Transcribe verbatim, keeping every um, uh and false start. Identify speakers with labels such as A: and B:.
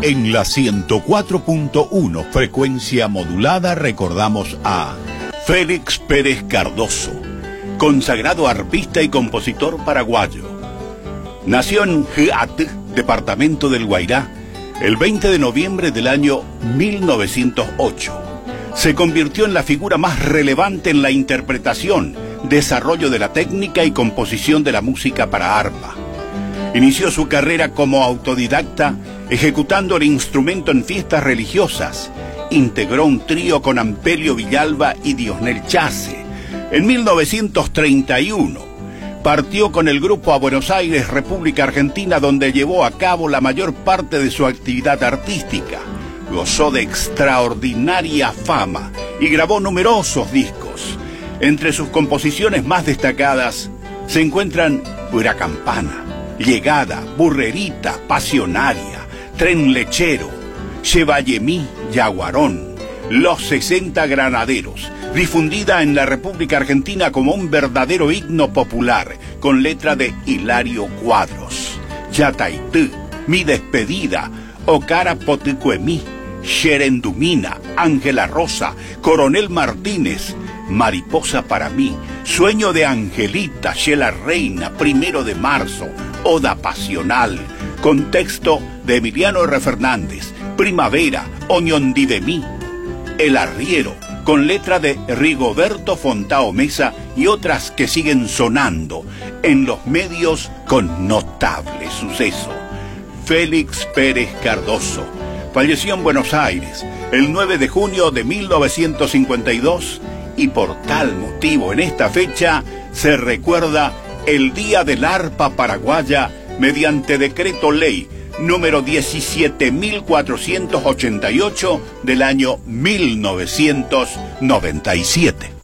A: En la ciento cuatro punto uno frecuencia modulada recordamos a Félix Pérez Cardoso, consagrado arpista y compositor paraguayo. Nació en Huat, departamento del Guairá, el veinte de noviembre del año mil novecientos ocho. Se convirtió en la figura más relevante en la interpretación, desarrollo de la técnica y composición de la música para arpa. Inició su carrera como autodidacta, ejecutando el instrumento en fiestas religiosas. Integró un trío con Ampelio Villalba y Diosnel Chase. En mil novecientos treinta y uno partió con el grupo a Buenos Aires, República Argentina, donde llevó a cabo la mayor parte de su actividad artística. Gozó de extraordinaria fama y grabó numerosos discos. Entre sus composiciones más destacadas se encuentran Pura Campana, Llegada, Burrerita, Pasionaria, Tren Lechero, Chevallemí, Yaguarón, Los sesenta Granaderos, difundida en la República Argentina como un verdadero himno popular, con letra de Hilario Cuadros, Yataitú, Mi Despedida, Ocara Poticuemí, Xerendumina, Ángela Rosa, Coronel Martínez, Mariposa para mí, Sueño de Angelita, Shela Reina, Primero de Marzo, Oda Pasional, con texto de Emiliano R. Fernández, Primavera, Oñondi de mí, El Arriero, con letra de Rigoberto Fontao Mesa y otras que siguen sonando en los medios con notable suceso. Félix Pérez Cardoso falleció en Buenos Aires el nueve de junio de mil novecientos cincuenta y dos y por tal motivo en esta fecha se recuerda el Día del Arpa Paraguaya mediante decreto ley número diecisiete mil cuatrocientos ochenta y ocho del año mil novecientos noventa y siete.